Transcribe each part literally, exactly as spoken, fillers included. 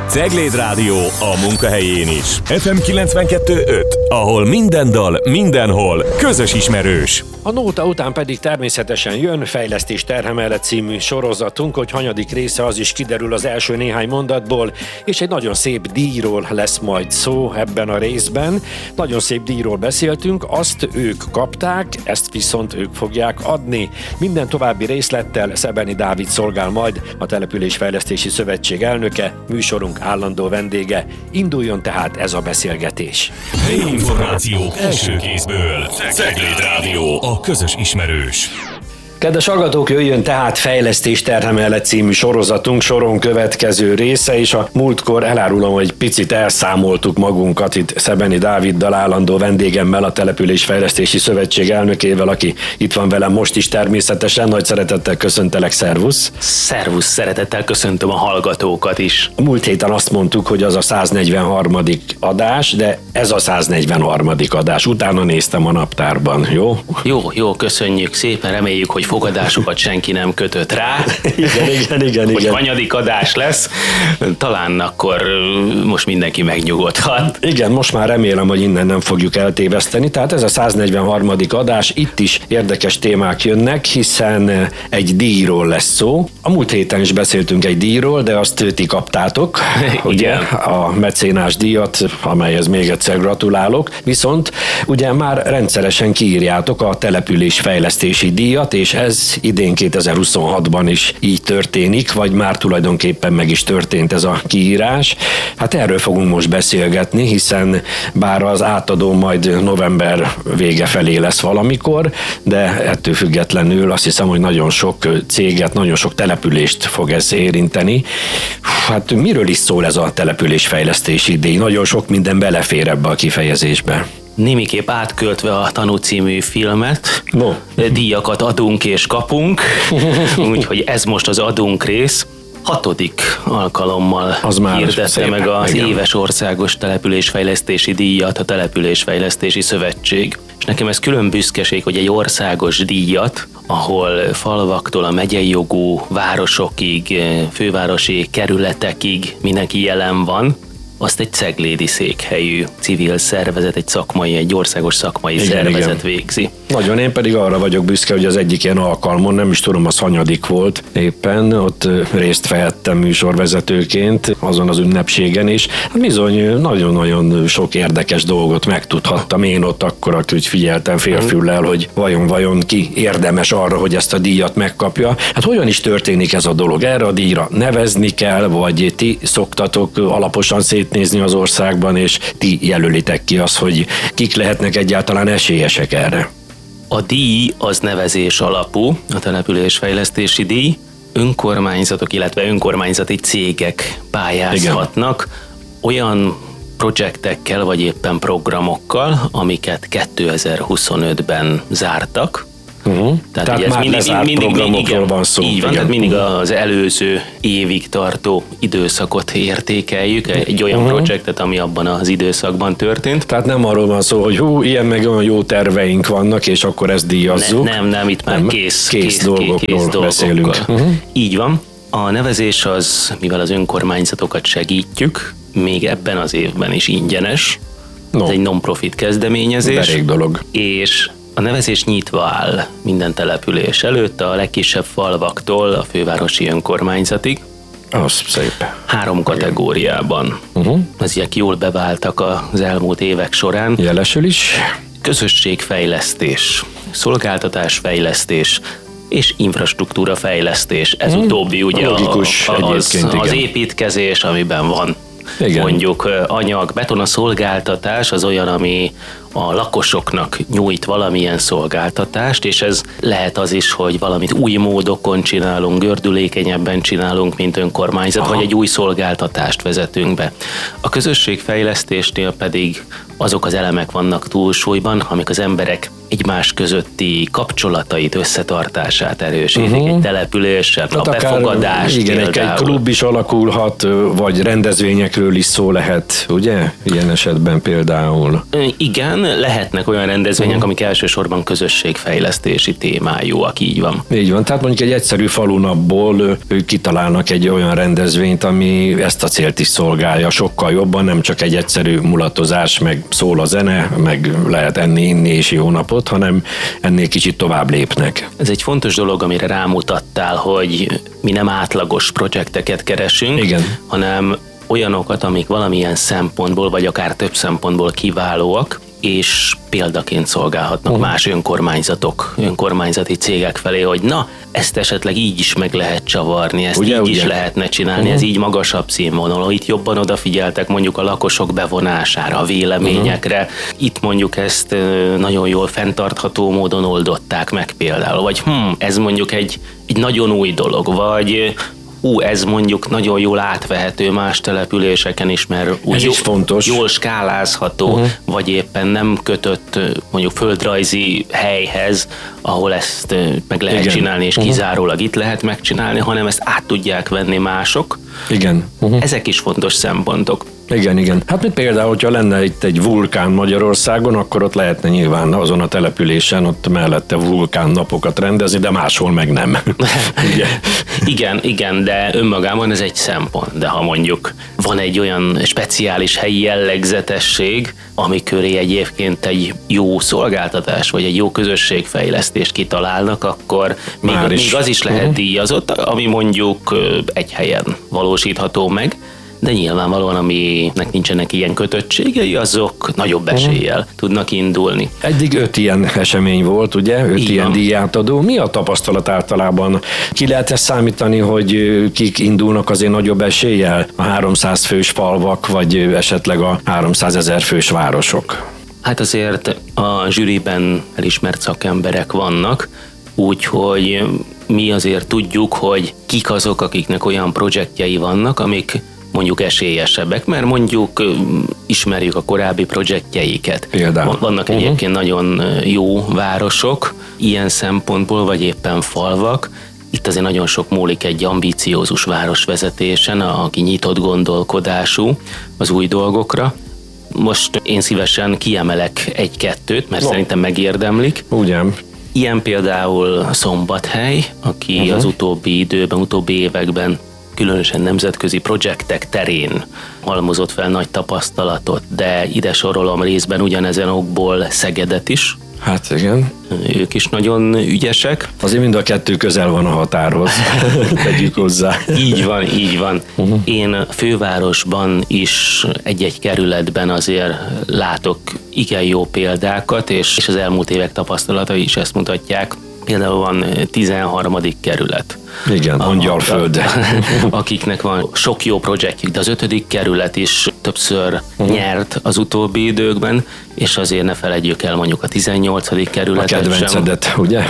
Cegléd Rádió a munkahelyén is. ef em kilencvenkettő öt, ahol minden dal, mindenhol közös ismerős. A nóta után pedig természetesen jön Fejlesztés terhemelet című sorozatunk, hogy hanyadik része az is kiderül az első néhány mondatból, és egy nagyon szép díjról lesz majd szó ebben a részben. Nagyon szép díjról beszéltünk, azt ők kapták, ezt viszont ők fogják adni. Minden további részlettel Szebeni Dávid szolgál majd, a Településfejlesztési Szövetség elnöke, műsorunk állandó vendége. Induljon tehát ez a beszélgetés. Helyi információk első kézből. Cegléd Rádió, a közös ismerős. Kedves hallgatók, jöjjön tehát Fejlesztés terhemelet című sorozatunk soron következő része, és a múltkor elárulom, hogy picit elszámoltuk magunkat itt Szebeni Dáviddal, állandó vendégemmel, a Településfejlesztési Szövetség elnökével, aki itt van velem most is természetesen. Nagy szeretettel köszöntelek, szervusz! Szervusz, szeretettel köszöntöm a hallgatókat is. A múlt héten azt mondtuk, hogy az a száznegyvenharmadik adás, de ez a száznegyvenharmadik adás. Utána néztem a naptárban, jó? Jó, jó, köszönjük szépen, reméljük, hogy fogadásokat senki nem kötött rá. Igen, igen, igen. Hogy igen. hanyadik adás lesz, talán akkor most mindenki megnyugodhat. Igen, most már remélem, hogy innen nem fogjuk eltéveszteni. Tehát ez a száznegyvenharmadik adás, itt is érdekes témák jönnek, hiszen egy díjról lesz szó. A múlt héten is beszéltünk egy díjról, de azt ti kaptátok, ugye, a mecénás díjat, amelyhez még egyszer gratulálok. Viszont ugye már rendszeresen kiírjátok a településfejlesztési díjat, és ez idén kétezer-huszonhatban is így történik, vagy már tulajdonképpen meg is történt ez a kiírás. Hát erről fogunk most beszélgetni, hiszen bár az átadó majd november vége felé lesz valamikor, de ettől függetlenül azt hiszem, hogy nagyon sok céget, nagyon sok települést fog ez érinteni. Hát miről is szól ez a településfejlesztési díj? Nagyon sok minden belefér ebbe a kifejezésbe. Némiképp átköltve a Tanú című filmet, no. díjakat adunk és kapunk, úgyhogy ez most az adunk rész. Hatodik alkalommal hirdette meg az igen. éves országos településfejlesztési díjat a Településfejlesztési Szövetség. És nekem ez külön büszkeség, hogy egy országos díjat, ahol falvaktól a megyei jogú városokig, fővárosi kerületekig mindenki jelen van, azt egy ceglédi székhelyű civil szervezet, egy szakmai, egy országos szakmai igen, szervezet igen. végzi. Nagyon, én pedig arra vagyok büszke, hogy az egyik ilyen alkalmon, nem is tudom, az hanyadik volt éppen, ott részt vehettem műsorvezetőként azon az ünnepségen is. Hát bizony nagyon-nagyon sok érdekes dolgot megtudhattam én ott akkor, hogy figyeltem félfüllel, hogy vajon-vajon ki érdemes arra, hogy ezt a díjat megkapja. Hát hogyan is történik ez a dolog? Erre a díjra nevezni kell, vagy ti szoktatok alaposan szétnézni az országban, és ti jelölitek ki azt, hogy kik lehetnek egyáltalán esélyesek erre? A díj az nevezés alapú, a településfejlesztési díj. Önkormányzatok, illetve önkormányzati cégek pályázhatnak igen. olyan projektekkel, vagy éppen programokkal, amiket kétezer-huszonötben zártak. Uh-huh. Tehát, tehát ez már mindig, lezárt mindig, programokról mindig, van szó. Így van, igen. Tehát mindig az előző évig tartó időszakot értékeljük, egy olyan uh-huh. projektet, ami abban az időszakban történt. Tehát nem arról van szó, hogy hú, ilyen meg olyan jó terveink vannak, és akkor ezt díjazzuk. Ne, nem, nem, itt már nem, kész, kész, kész dolgokról kész beszélünk. Uh-huh. Így van. A nevezés az, mivel az önkormányzatokat segítjük, még ebben az évben is ingyenes. No. Ez egy non-profit kezdeményezés. Derék dolog. És a nevezés nyitva áll minden település előtt, a legkisebb falvaktól a fővárosi önkormányzatig. Az szép. Három kategóriában. Uh-huh. Ezek jól beváltak az elmúlt évek során. Jelesül is. Közösségfejlesztés, szolgáltatásfejlesztés és infrastruktúrafejlesztés. Ez uh-huh. utóbbi ugye logikus, a, az, az építkezés, amiben van igen. mondjuk anyag, beton, a szolgáltatás az olyan, ami a lakosoknak nyújt valamilyen szolgáltatást, és ez lehet az is, hogy valamit új módokon csinálunk, gördülékenyebben csinálunk, mint önkormányzat, aha. vagy egy új szolgáltatást vezetünk be. A közösségfejlesztésnél pedig azok az elemek vannak túlsúlyban, amik az emberek egymás közötti kapcsolatait, összetartását erősítik uh-huh. egy településen, hát a befogadást. Igen, egy, egy klub is alakulhat, vagy rendezvényekről is szó lehet, ugye? Ilyen esetben például. Igen, lehetnek olyan rendezvények, uh-huh. amik elsősorban közösségfejlesztési témájúak, így van. Így van, tehát mondjuk egy egyszerű falunapból kitalálnak egy olyan rendezvényt, ami ezt a célt is szolgálja sokkal jobban, nem csak egy egyszerű mulatozás, meg szól a zene, meg lehet enni, inni és jó napot, hanem ennél kicsit tovább lépnek. Ez egy fontos dolog, amire rámutattál, hogy mi nem átlagos projekteket keresünk, igen. hanem olyanokat, amik valamilyen szempontból, vagy akár több szempontból kiválóak, és példaként szolgálhatnak uh-huh. más önkormányzatok, önkormányzati cégek felé, hogy na, ezt esetleg így is meg lehet csavarni, ezt ugye, így ugye? is lehetne csinálni, uh-huh. ez így magasabb színvonalon, itt jobban odafigyeltek mondjuk a lakosok bevonására, a véleményekre, uh-huh. itt mondjuk ezt nagyon jól fenntartható módon oldották meg például, vagy hm, ez mondjuk egy, egy nagyon új dolog, vagy ú, ez mondjuk nagyon jól átvehető más településeken is, mert úgy jó, is fontos. Jól skálázható, uh-huh. vagy éppen nem kötött mondjuk földrajzi helyhez, ahol ezt meg lehet igen. csinálni, és uh-huh. kizárólag itt lehet megcsinálni, hanem ezt át tudják venni mások. Igen. Uh-huh. Ezek is fontos szempontok. Igen, igen. Hát mint például, hogyha lenne itt egy vulkán Magyarországon, akkor ott lehetne nyilván azon a településen, ott mellette vulkán napokat rendezni, de máshol meg nem. igen, igen, de önmagában ez egy szempont. De ha mondjuk van egy olyan speciális helyi jellegzetesség, ami köré egyébként egy jó szolgáltatás, vagy egy jó közösségfejlesztést kitalálnak, akkor még, még az is lehet uh-huh. díjazott, ami mondjuk egy helyen valósítható meg, de nyilvánvalóan, aminek nincsenek ilyen kötöttségei, azok nagyobb eséllyel uh-huh. tudnak indulni. Eddig öt ilyen esemény volt, ugye? Öt Igen. ilyen díjátadó. Mi a tapasztalat általában? Ki lehet ezt számítani, hogy kik indulnak azért nagyobb eséllyel? A háromszáz fős falvak, vagy esetleg a háromszázezer fős városok? Hát azért a zsűriben elismert szakemberek vannak, úgyhogy mi azért tudjuk, hogy kik azok, akiknek olyan projektjei vannak, amik mondjuk esélyesebbek, mert mondjuk ismerjük a korábbi projektjeiket. Például. Vannak uh-huh. egyébként nagyon jó városok, ilyen szempontból, vagy éppen falvak. Itt azért nagyon sok múlik egy ambíciózus városvezetésen, aki nyitott gondolkodású az új dolgokra. Most én szívesen kiemelek egy-kettőt, mert no. szerintem megérdemlik. Ugyan. Ilyen például Szombathely, aki uh-huh. az utóbbi időben, utóbbi években különösen nemzetközi projektek terén halmozott fel nagy tapasztalatot, de ide sorolom részben ugyanezen okból Szegedet is. Hát igen. Ők is nagyon ügyesek. Azért mind a kettő közel van a határhoz. Tegyük hozzá. Így van, így van. Uh-huh. Én fővárosban is egy-egy kerületben azért látok igen jó példákat, és az elmúlt évek tapasztalatai is ezt mutatják. Például van tizenharmadik kerület. Igen, Angyalföld. Akiknek van sok jó projektjük, de az ötödik kerület is többször uh-huh. nyert az utóbbi időkben, és azért ne feledjük el mondjuk a tizennyolcadik kerületet. A kedvencedet, sem. Ugye?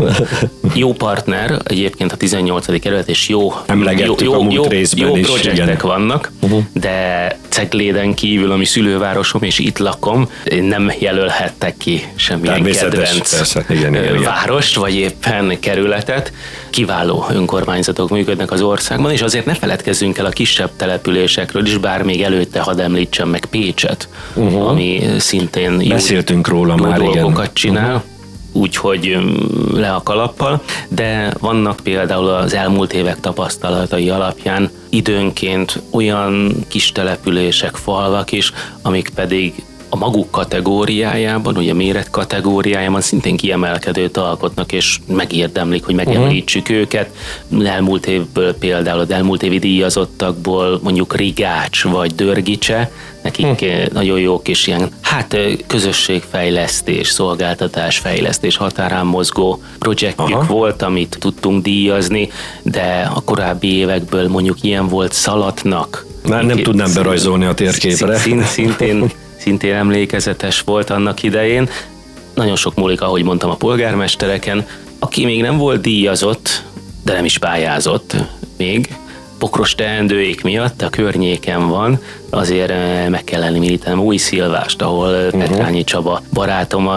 Jó partner, egyébként a tizennyolcadik kerület, és jó, emlegettük jó, a múlt jó, részben jó is, projektek igen. vannak, uh-huh. de Cegléden kívül, ami szülővárosom, és itt lakom, nem jelölhettek ki semmilyen kedvenc persze, igen, igen, igen. várost, vagy éppen kerületet. Kiváló önkormányzatok működnek az országban, és azért ne feledkezzünk el a kisebb településekről is, bár még előtte hadd említsem meg Pécset, uh-huh. ami szintén jó, beszéltünk róla jó már, dolgokat igen. csinál. Uh-huh. úgyhogy le a kalappal, de vannak például az elmúlt évek tapasztalatai alapján időnként olyan kis települések, falvak is, amik pedig a maguk kategóriájában, ugye méret kategóriájában szintén kiemelkedőt alkotnak, és megérdemlik, hogy megemlítsük uh-huh. őket. Elmúlt évből például, az elmúlt évi díjazottakból mondjuk Rigács vagy Dörgicse, nekik uh-huh. nagyon jó kis ilyen, hát közösségfejlesztés, szolgáltatásfejlesztés, határán mozgó projektjük Aha. volt, amit tudtunk díjazni, de a korábbi évekből mondjuk ilyen volt Szalatnak. Már nem tudnám berajzolni a térképre. Szint, szintén szintén emlékezetes volt annak idején. Nagyon sok múlik, ahogy mondtam, a polgármestereken. Aki még nem volt díjazott, de nem is pályázott még, pokros teendőik miatt a környéken van, azért meg kell említenem Új Szilvást, ahol uh-huh. Petrányi Csaba barátom a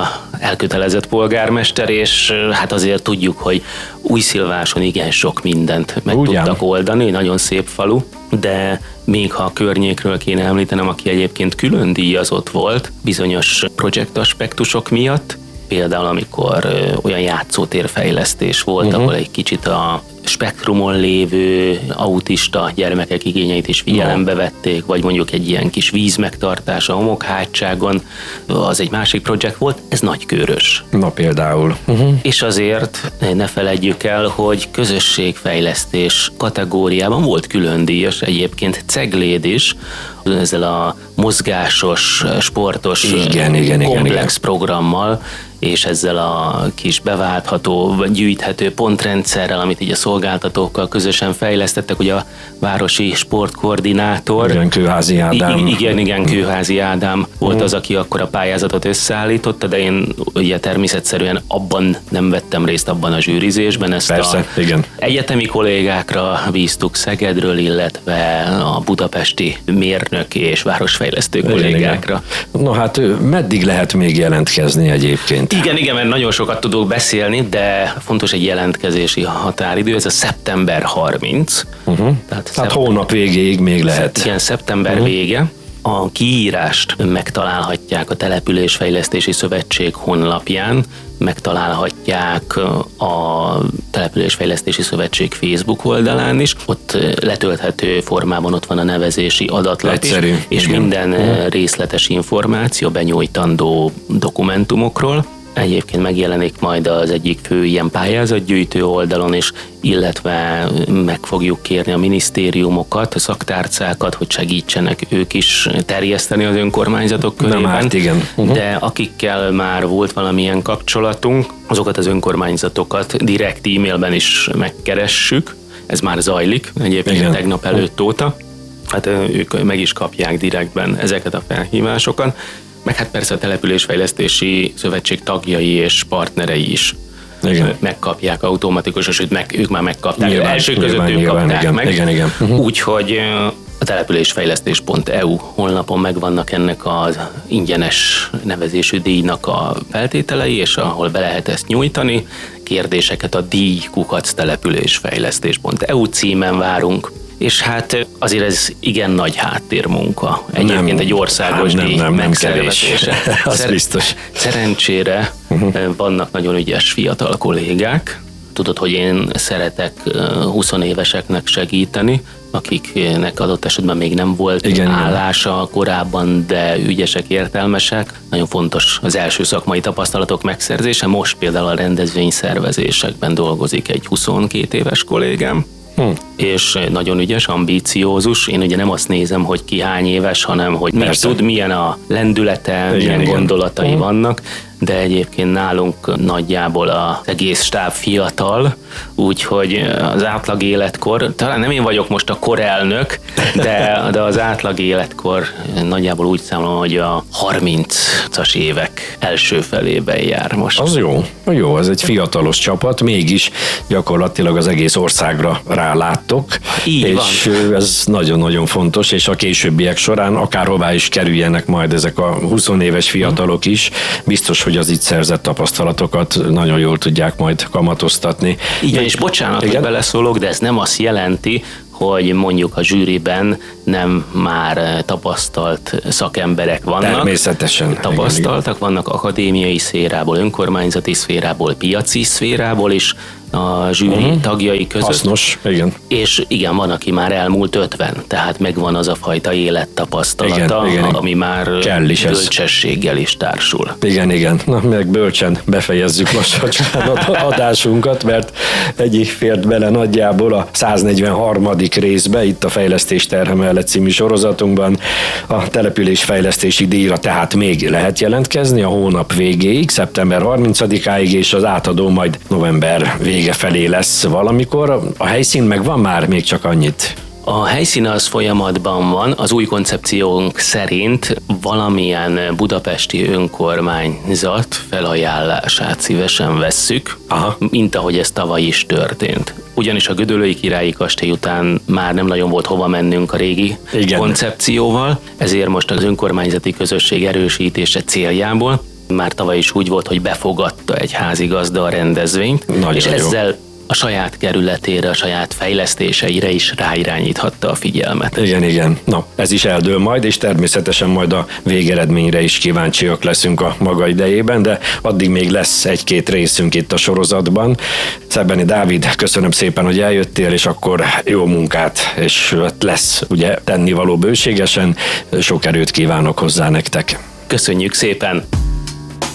elkötelezett polgármester, és hát azért tudjuk, hogy Újszilváson igen sok mindent meg Ugyan. tudtak oldani, nagyon szép falu, de még ha a környékről kéne említenem, aki egyébként külön díjazott volt bizonyos projektaspektusok miatt, például amikor olyan játszótérfejlesztés volt, uh-huh. ahol egy kicsit a spektrumon lévő autista gyermekek igényeit is figyelembe vették, vagy mondjuk egy ilyen kis vízmegtartás a homokhátságon, az egy másik projekt volt, ez Nagykőrös. Na például. Uh-huh. És azért ne feledjük el, hogy közösségfejlesztés kategóriában volt külön díjas, egyébként Cegléd is, ezzel a mozgásos, sportos igen, igen, komplex igen, igen. programmal, és ezzel a kis beváltható, vagy gyűjthető pontrendszerrel, amit így a szolgáltatókkal közösen fejlesztettek, ugye a városi sportkoordinátor. Igen, Kőházi Ádám. I- igen, igen, Kőházi Ádám volt az, aki akkor a pályázatot összeállította, de én ugye természetszerűen abban nem vettem részt abban a zsűrizésben. Ezt Persze, a igen. egyetemi kollégákra bíztuk Szegedről, illetve a budapesti mérnök és városfejlesztő igen, kollégákra. Igen. No hát meddig lehet még jelentkezni egyébként? Igen, igen, mert nagyon sokat tudok beszélni, de fontos egy jelentkezési határidő, ez a szeptember harminc. Uh-huh. Tehát, Tehát szep... hónap végéig még lehet. Igen, szeptember uh-huh. vége. A kiírást megtalálhatják a Településfejlesztési Szövetség honlapján, megtalálhatják a Településfejlesztési Szövetség Facebook oldalán is, ott letölthető formában ott van a nevezési adatlap Egyszerű, is, és igen. minden részletes információ benyújtandó dokumentumokról. Egyébként megjelenik majd az egyik fő ilyen pályázatgyűjtő oldalon is, illetve meg fogjuk kérni a minisztériumokat, a szaktárcákat, hogy segítsenek ők is terjeszteni az önkormányzatok körében. Hát igen. Uh-huh. De akikkel már volt valamilyen kapcsolatunk, azokat az önkormányzatokat direkt e-mailben is megkeressük. Ez már zajlik, egyébként igen. tegnap előtt óta. Hát ők meg is kapják direktben ezeket a felhívásokat. Meg hát persze a Településfejlesztési Szövetség tagjai és partnerei is igen. megkapják automatikusan, sőt meg, ők már megkapták. Nyilván, Első nyilván, között ők nyilván, kapták igen, meg. Igen, igen. Uh-huh. Úgyhogy a településfejlesztés pont e u honlapon megvannak ennek az ingyenes nevezésű díjnak a feltételei, és ahol be lehet ezt nyújtani. Kérdéseket a díj kukac településfejlesztés pont e u címen várunk. És hát azért ez igen nagy háttérmunka. Egyébként nem, egy országos nem, díj nem, nem, megszervezése. Az Szer- biztos. Szerencsére uh-huh. vannak nagyon ügyes fiatal kollégák. Tudod, hogy én szeretek huszonéveseknek segíteni, akiknek adott esetben még nem volt igen, állása igen. korábban, de ügyesek, értelmesek. Nagyon fontos az első szakmai tapasztalatok megszerzése. Most például a rendezvényszervezésekben dolgozik egy huszonkét éves kollégám. Hmm. És nagyon ügyes, ambíciózus. Én ugye nem azt nézem, hogy ki hány éves, hanem hogy mit tud, milyen a lendülete, igen, milyen igen. gondolatai hmm. vannak, de egyébként nálunk nagyjából az egész stáb fiatal, úgyhogy az átlag életkor, talán nem én vagyok most a korelnök, de, de az átlag életkor nagyjából úgy számolom, hogy a harmincas évek első felében jár most. Az jó, jó, ez egy fiatalos csapat, mégis gyakorlatilag az egész országra ráláttok. Így és van. Ez nagyon-nagyon fontos, és a későbbiek során akárhová is kerüljenek majd ezek a huszonéves fiatalok is, biztos, hogy az itt szerzett tapasztalatokat nagyon jól tudják majd kamatoztatni. Így van, és bocsánat, igen? hogy beleszólok, de ez nem azt jelenti, hogy mondjuk a zsűriben nem már tapasztalt szakemberek vannak. Természetesen. Tapasztaltak, igen, vannak akadémiai szférából, önkormányzati szférából, piaci szférából is a zsűri uh-huh. tagjai között. Hasznos, igen. És igen, van, aki már elmúlt ötven, tehát megvan az a fajta élettapasztalata, igen, igen, ami már bölcsességgel is társul. Igen, igen. Na, meg bölcsen befejezzük most a adásunkat, mert egyik fért bele nagyjából a száznegyvenharmadik részbe, itt a Fejlesztés terhe mellett című sorozatunkban a településfejlesztési díjra, tehát még lehet jelentkezni a hónap végéig, szeptember harmincadikáig, és az átadó majd november vége felé lesz valamikor. A helyszín megvan már, még csak annyit? A helyszín az folyamatban van, az új koncepciónk szerint valamilyen budapesti önkormányzat felajánlását szívesen vesszük, aha, mint ahogy ez tavaly is történt. Ugyanis a Gödöllői Királyi Kastély után már nem nagyon volt hova mennünk a régi igen. koncepcióval, ezért most az önkormányzati közösség erősítése céljából Már tavaly is úgy volt, hogy befogadta egy házigazda a rendezvényt, nagyon és jó. Ezzel a saját kerületére, a saját fejlesztéseire is ráirányíthatta a figyelmet. Igen, igen. Na, ez is eldől majd, és természetesen majd a végeredményre is kíváncsiak leszünk a maga idejében, de addig még lesz egy-két részünk itt a sorozatban. Szebbeni Dávid, köszönöm szépen, hogy eljöttél, és akkor jó munkát, és lesz ugye tennivaló bőségesen. Sok erőt kívánok hozzá nektek. Köszönjük szépen!